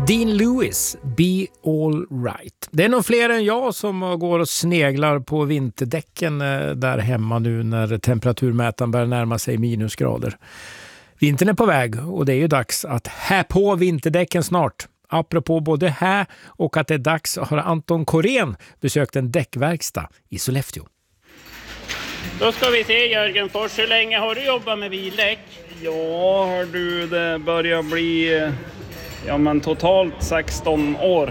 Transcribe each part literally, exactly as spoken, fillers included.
Dean Lewis, Be All Right. Det är nog fler än jag som går och sneglar på vinterdäcken där hemma nu när temperaturmätaren börjar närma sig minusgrader. Vintern är på väg och det är ju dags att hä på vinterdäcken snart. Apropå både här och att det är dags har Anton Korén besökt en däckverkstad i Sollefteå. Då ska vi se Jörgen Fors, hur länge har du jobbat med bildäck? Ja, hör du, det börjar bli ja, men totalt sexton år.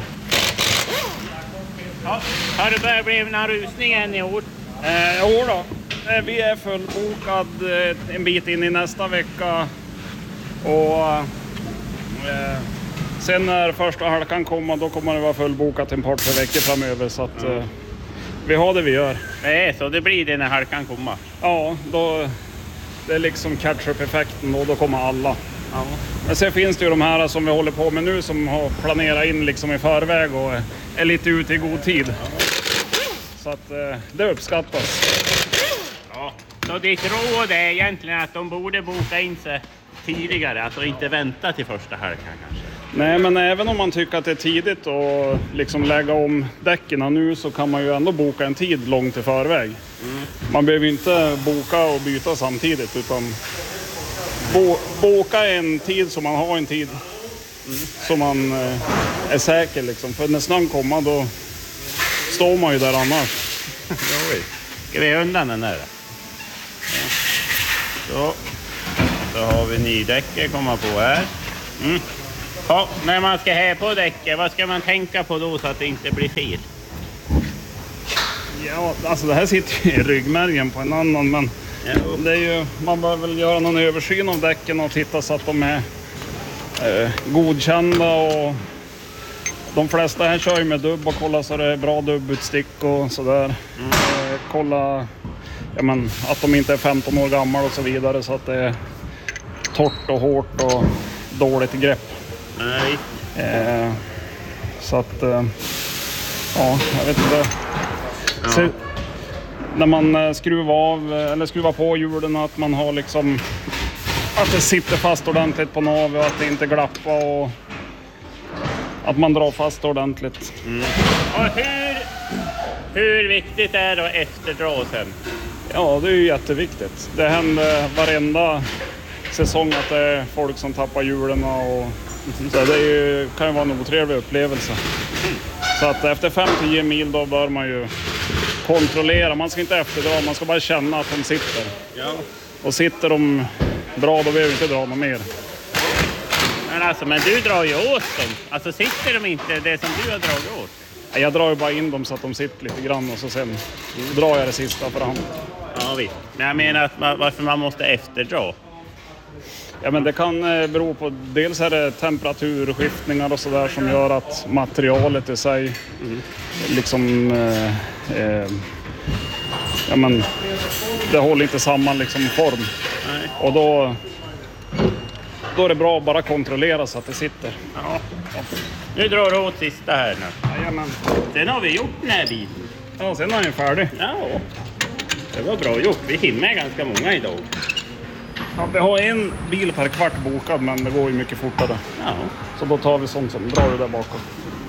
Ja, har du börjat bli någon rusning än i år? Eh, jo då, eh, vi är fullbokad eh, en bit in i nästa vecka. Och eh, sen när första halkan kommer, då kommer det vara fullbokat en par tre veckor framöver. Så att eh, vi har det vi gör. Det är så, det blir det när halkan kommer. Ja, då, det är liksom catch-up-effekten och då kommer alla. Ja. Men sen finns det ju de här som vi håller på med nu som har planerat in liksom i förväg och är lite ute i god tid. Så att eh, det uppskattas. Ja. Så ditt råd är egentligen att de borde boka in sig tidigare, alltså inte vänta till första halkan kanske? Nej, men även om man tycker att det är tidigt och liksom lägga om däcken nu så kan man ju ändå boka en tid långt i förväg. Mm. Man behöver inte boka och byta samtidigt utan bo, boka en tid så man har en tid mm. som man eh, är säker liksom. För när snön kommer då står man ju där annars. Ska vi undan den där? Ja. Så. Så har vi nydäcket komma på här. Mm. Ja, när man ska här på däcket, vad ska man tänka på då så att det inte blir fel? Ja, alltså det här sitter ju i ryggmärgen på en annan, men ja. Det är ju, man bör väl göra någon översyn av däcken och titta så att de är eh, godkända och de flesta här kör ju med dubb och kolla så det är bra dubbutstick och sådär. Mm. Eh, kolla ja, men, att de inte är femton år gamla och så vidare så att det är torrt och hårt och dåligt grepp. Nej. Eh, så att eh, ja, jag vet inte. Ja. Så, när man skruvar av eller skruvar på hjulen att man har liksom att det sitter fast ordentligt på navet och att det inte glappar och att man drar fast ordentligt. Mm. Och hur, hur viktigt är det att efterdra sen? Ja, det är ju jätteviktigt. Det händer varenda säsong att det är folk som tappar hjulen och så det är ju, kan ju vara en otrevlig upplevelse. Så att efter fem till tio mil då bör man ju kontrollera. Man ska inte efterdra, man ska bara känna att de sitter. Ja. Och sitter de bra då behöver vi inte dra något mer. Men alltså, men du drar ju åt dem. Alltså sitter de inte det som du har dragit åt? Jag drar ju bara in dem så att de sitter lite grann och så sen mm. drar jag det sista för hand. Ja visst. Men jag menar att man, varför man måste efterdra? Ja, men det kan eh, bero på, dels är det temperaturskiftningar och sådär som gör att materialet i sig mm. liksom eh, eh, ja, men det håller inte samman liksom form. Nej. Och då då är det bra att bara kontrollera så att det sitter. Ja. Ja. Nu drar du åt sista här nu. Jajamän. Sen har vi gjort den här biten. Ja, sen är den färdig. Ja, det var bra gjort. Vi hinner ganska många idag. Ja, vi har en bil per kvart bokad, men det går ju mycket fortare. Ja. Så då tar vi sånt som drar det där bakom.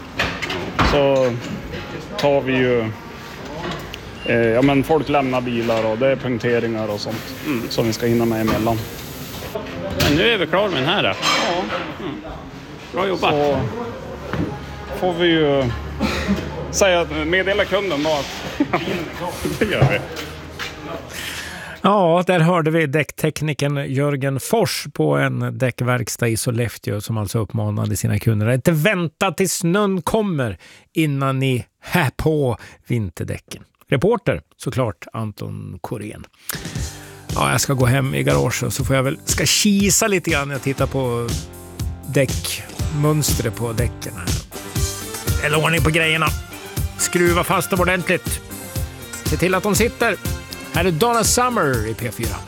Så tar vi ju... Eh, ja, men folk lämnar bilar och det är punkteringar och sånt mm. som vi ska hinna med emellan. Men nu är vi klar med den här då. Ja. Mm. Bra jobbat. Så får vi ju säga, meddela kunden då att det gör vi. Ja, där hörde vi däckteknikern Jörgen Fors på en däckverkstad i Sollefteå som alltså uppmanade sina kunder att inte vänta till snön kommer innan ni här på vinterdäcken. Reporter såklart Anton Korén. Ja, jag ska gå hem i garaget så får jag väl ska kisa lite grann när jag tittar på däckmönstret på däcken här. Eller ordning på grejerna. Skruva fast dem ordentligt. Se till att de sitter. Här är Donna Summer i P fyra.